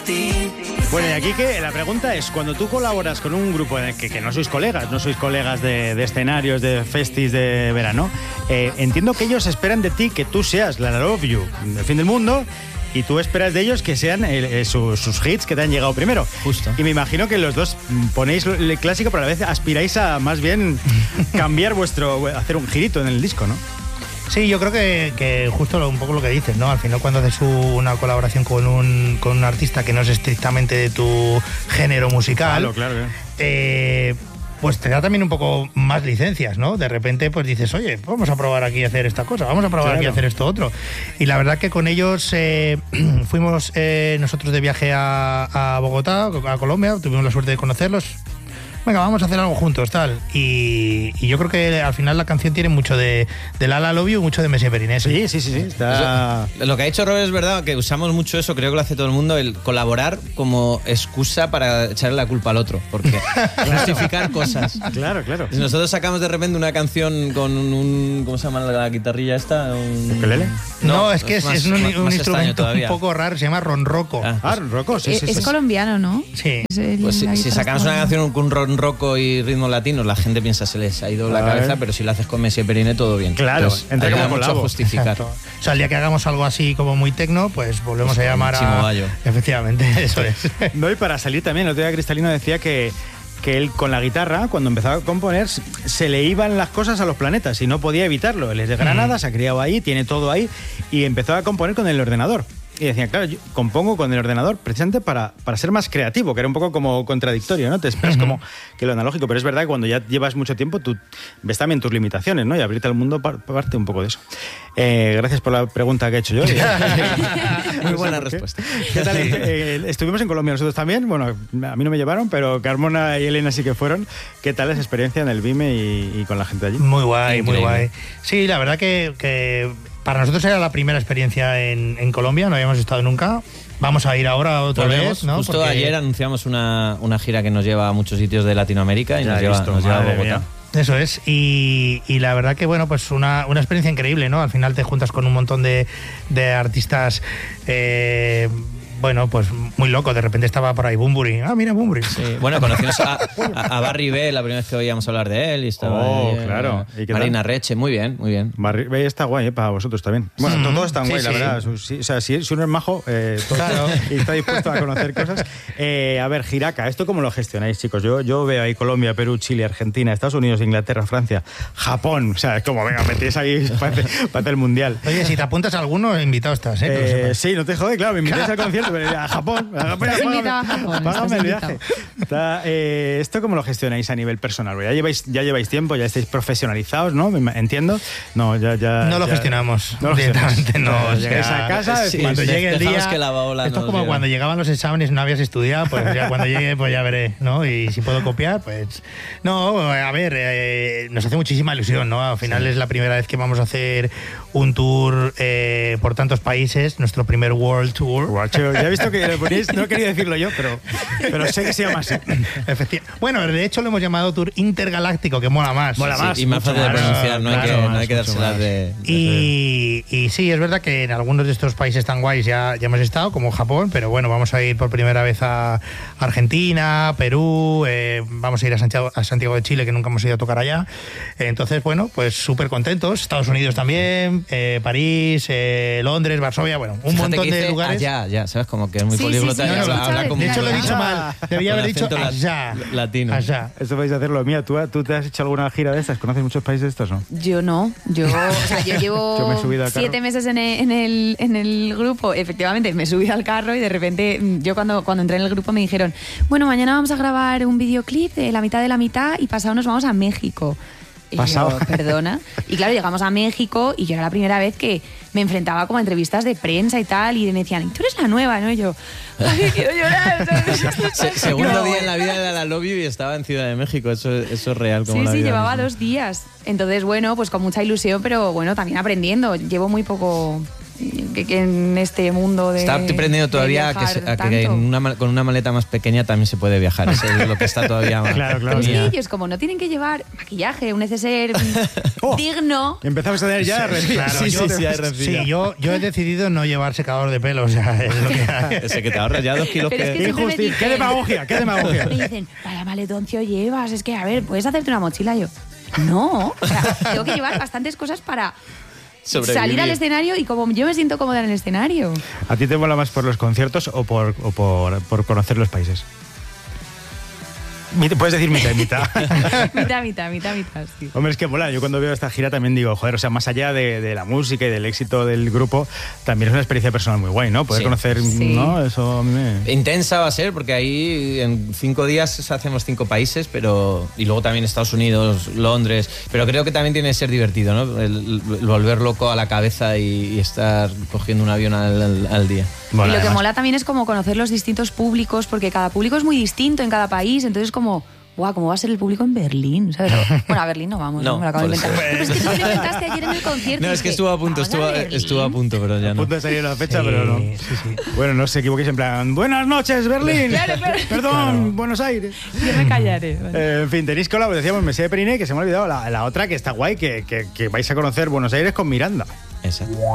Bueno, y aquí que la pregunta es, cuando tú colaboras con un grupo en el que no sois colegas de escenarios, de festis de verano, entiendo que ellos esperan de ti que tú seas la Love You, el fin del mundo, y tú esperas de ellos que sean sus hits que te han llegado primero. Justo. Y me imagino que los dos ponéis el clásico, pero a la vez aspiráis a más bien cambiar hacer un girito en el disco, ¿no? Sí, yo creo que justo un poco lo que dices, ¿no? Al final, cuando haces una colaboración con un artista que no es estrictamente de tu género musical, claro. Pues te da también un poco más licencias, ¿no? De repente, pues dices, oye, vamos a probar aquí a hacer esta cosa, vamos a probar aquí a hacer esto otro. Y la verdad que con ellos fuimos nosotros de viaje a Bogotá, a Colombia, tuvimos la suerte de conocerlos. Venga, vamos a hacer algo juntos, tal. Y yo creo que al final la canción tiene mucho de Lala Love You, mucho de Messier Perinés. Sí. Está... Lo que ha dicho Robert es verdad, que usamos mucho eso, creo que lo hace todo el mundo, el colaborar como excusa para echarle la culpa al otro, porque justificar cosas. Claro. Si nosotros sacamos de repente una canción con un ¿cómo se llama la guitarrilla esta? ¿Ukelele? No, es que es un instrumento un todavía. poco raro, se llama ronroco. Ronroco, sí. Es colombiano, ¿no? Sí. Pues si sacamos una canción con ronroco y ritmos latinos, la gente piensa se les ha ido la cabeza, pero si lo haces con Messier Perinés, todo bien. Claro, entonces, ayuda mucho a justificar. Exacto. O sea, el día que hagamos algo así como muy tecno, pues volvemos a llamar Chimo Bayo. Efectivamente, eso es. No, y para salir también, el otro día Cristalino decía que él con la guitarra, cuando empezaba a componer, se le iban las cosas a los planetas y no podía evitarlo. Él es de Granada, se ha criado ahí, tiene todo ahí, y empezó a componer con el ordenador. Y decía, claro, yo compongo con el ordenador precisamente para ser más creativo, que era un poco como contradictorio, ¿no? Te esperas como que lo analógico, pero es verdad que cuando ya llevas mucho tiempo tú ves también tus limitaciones, ¿no? Y abrirte al mundo parte un poco de eso. Gracias por la pregunta que he hecho yo. Muy buena respuesta. ¿Qué tal? Estuvimos en Colombia nosotros también, bueno, a mí no me llevaron, pero Carmona y Elena sí que fueron. ¿Qué tal esa experiencia en el BIME y con la gente allí? Muy guay, muy guay. Sí, la verdad que para nosotros era la primera experiencia en Colombia, no habíamos estado nunca. Vamos a ir ahora otra vez, ¿no? Justo ayer anunciamos una gira que nos lleva a muchos sitios de Latinoamérica y nos lleva a Bogotá. Mía. Eso es, y la verdad que, bueno, pues una experiencia increíble, ¿no? Al final te juntas con un montón de artistas, bueno, pues muy loco. De repente estaba por ahí Bunbury. Ah, mira, Bunbury. Sí. Bueno, conocimos a Barry B la primera vez que oíamos hablar de él. Y estaba claro. ¿Y Marina Reche, muy bien. Barry B está guay, para vosotros también. Bueno, todos están guay, la verdad. Sí, o sea, si uno es majo claro. Y está dispuesto a conocer cosas. A ver, Giraca, ¿esto cómo lo gestionáis, chicos? Yo veo ahí Colombia, Perú, Chile, Argentina, Estados Unidos, Inglaterra, Francia, Japón. O sea, es como, venga, metéis ahí para hacer el mundial. Oye, si te apuntas a alguno, invitado estás, ¿eh? Sí, no te jode, claro, me invitáis al concierto. A Japón, págame el viaje. ¿Esto cómo lo gestionáis a nivel personal? Ya lleváis tiempo, ya estáis profesionalizados, ¿no? Entiendo. No, no lo gestionamos. No directamente no. Llegáis a casa, cuando llegue el día. Que la bola esto es como cuando llegaban los exámenes y no habías estudiado, pues ya cuando llegue, pues ya veré, ¿no? Y si puedo copiar, pues. No, a ver, nos hace muchísima ilusión, ¿no? Al final es la primera vez que vamos a hacer un tour por tantos países, nuestro primer World Tour. Guacho, ya he visto que lo ponéis, no quería decirlo yo, pero sé que se llama así. Bueno, de hecho lo hemos llamado Tour Intergaláctico, que mola más. Y más fácil de pronunciar, no hay que dárselas de... Y sí, es verdad que en algunos de estos países tan guays ya hemos estado, como Japón, pero bueno, vamos a ir por primera vez a Argentina, Perú, vamos a ir a Santiago de Chile, que nunca hemos ido a tocar allá. Entonces, bueno, pues súper contentos. Estados Unidos también, París, Londres, Varsovia, bueno, un montón de lugares. Ya, ¿sabes? Como que es muy políglota. De hecho, lo he dicho mal. Debía haber dicho allá. Latino. Allá. Eso vais a hacerlo. Mía, ¿tú te has hecho alguna gira de estas? ¿Conoces muchos países de estos, no? Yo no. Yo llevo 7 meses en el grupo. Efectivamente, me he subido al carro y de repente, yo cuando entré en el grupo me dijeron, bueno, mañana vamos a grabar un videoclip de la mitad y pasado nos vamos a México. Y yo, perdona. Y claro, llegamos a México y yo era la primera vez que me enfrentaba como a entrevistas de prensa y tal, y me decían, tú eres la nueva, ¿no? Y yo, ay, quiero llorar. Segundo día en la vida de la Love You y estaba en Ciudad de México, eso es real. Como sí, llevaba 2 días. Entonces, bueno, pues con mucha ilusión, pero bueno, también aprendiendo. Llevo muy poco que en este mundo de... Está aprendiendo todavía a que con una maleta más pequeña también se puede viajar. Eso es lo que está todavía más. Claro. Pero es que ellos, como no tienen que llevar maquillaje, un neceser digno... Empezamos a tener ya... Yo he decidido no llevar secador de pelo, o sea, es lo que hay. Ese que te ahorras ya 2 kilos. Pero es que siempre me dicen, ¡Qué demagogia! Me dicen, vaya maletoncio llevas, es que, a ver, ¿puedes hacerte una mochila? Yo, no, o sea, tengo que llevar bastantes cosas para... salir al escenario y como yo me siento cómoda en el escenario. ¿A ti te mola más por los conciertos o por conocer los países? Puedes decir mitad y mitad. mitad, sí. Hombre, es que mola. Yo cuando veo esta gira también digo, joder, o sea, más allá de la música y del éxito del grupo, también es una experiencia personal muy guay, ¿no? Poder conocer, ¿no? Eso a mí me... Intensa va a ser, porque ahí en 5 días hacemos 5 países, y luego también Estados Unidos, Londres, pero creo que también tiene que ser divertido, ¿no? El volver loco a la cabeza y estar cogiendo un avión al día. Bueno, y lo que mola también es como conocer los distintos públicos, porque cada público es muy distinto en cada país, entonces como... Guau, ¿cómo va a ser el público en Berlín? ¿Sabes? Bueno, a Berlín no vamos, no me lo acabo de inventar. Pero es que tú me lo inventaste ayer en el concierto. No, es que estuvo a punto, pero ya no. A punto de salir la fecha, pero no. Sí. Bueno, no os equivoquéis en plan, buenas noches, Berlín. Claro. Perdón, Buenos Aires. Yo me callaré. En fin, tenéis cola, pues decíamos Mesía de Periné, que se me ha olvidado la otra que está guay, que vais a conocer Buenos Aires con Miranda. Exacto.